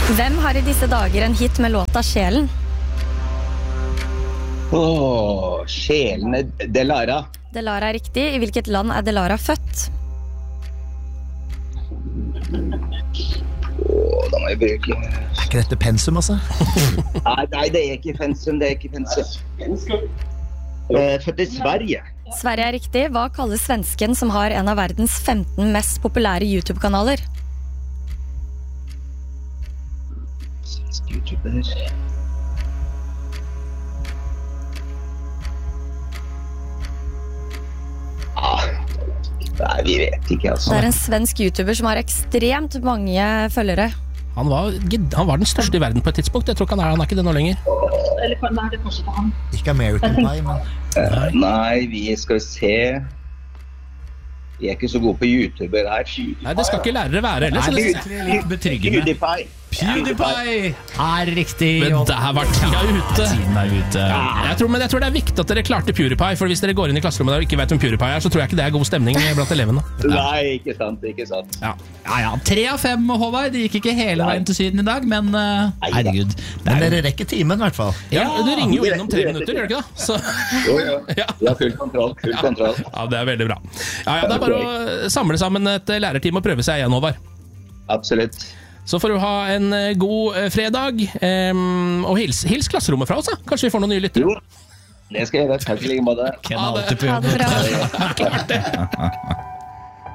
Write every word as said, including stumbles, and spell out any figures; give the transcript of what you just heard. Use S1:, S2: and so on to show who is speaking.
S1: Hvem har i disse dager en hit med låta Sjelen?
S2: Åh, Sjelene Delara.
S1: Delara er riktig. I hvilket land er Delara født?
S2: Åh, da må jeg bruke...
S3: Er ikke dette pensum, altså?
S2: nei, nei, det er ikke pensum, det er ikke pensum. Eh, født i Sverige.
S1: Sverige er riktig. Hva kaller svensken som har en av verdens femten mest populære YouTube-kanaler?
S2: Svensk YouTuber... Ah, nei, vi vet ikke, altså.
S1: Det er en svensk YouTuber som har ekstremt mange følgere.
S4: Han var, han var den største i verden på et tidspunkt. Jeg tror ikke han er, han er ikke det nå lenger.
S5: Eller nei, det er kanskje ikke han.
S3: Ikke American Pie, men...
S2: Uh, nei, vi skal se... Vi er ikke så gode på YouTuber her.
S4: Nei, det skal ikke lærere være heller.
S6: Nei, det er litt betryggende.
S2: PewDiePie.
S6: PewDiePie er riktig.
S4: Men der var tida ute.
S6: Tiden er ute.
S4: Jeg tror, men jeg tror det er viktig at dere klarte PewDiePie, for hvis dere går inn i klasserommet der og ikke vet hvem PewDiePie er, så tror jeg ikke det er god stemning blant elevene.
S2: Nei, ikke sant, ikke sant.
S6: Ja, ja, ja. Tre av fem, Håvard. Det gikk ikke hele veien til Syden i dag, men uh, herregud.
S3: Men dere rekker timen, i hvert fall.
S4: Ja, du ringer jo inn om tre minutter, gjør du ikke da? Så...
S2: Jo, jo. Ja. Ja, full kontroll, full
S4: ja.
S2: kontroll.
S4: Ja, det er veldig bra. Ja, ja, det er bare å samle sammen et lærerteam og prøve seg igjen, Håvard.
S2: Absolutt.
S4: Så får du ha en god fredag, um, og hils, hils klasserommet fra oss, da. Kanskje vi får noen nye lyttere.
S2: Jo, det skal jeg gjøre. Takk i like måte.
S6: Ken er alltid på
S1: Ha det bra.
S4: Klart det.